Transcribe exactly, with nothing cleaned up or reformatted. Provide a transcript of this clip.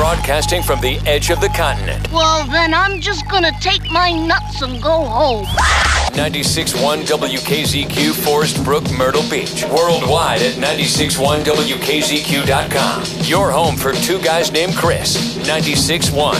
broadcasting from the edge of the continent. Well, then I'm just gonna take my nuts and go home. ninety-six point one W K Z Q, Forest Brook, Myrtle Beach. Worldwide at ninety-six point one W K Z Q dot com. Your home for two guys named Chris. ninety-six point one.